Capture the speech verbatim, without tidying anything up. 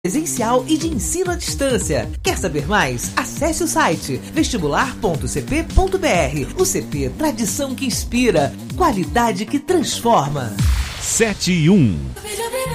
presencial e de ensino à distância. Quer saber mais? Acesse o site vestibular ponto c p ponto b r. O C P, tradição que inspira, qualidade que transforma. sete e um.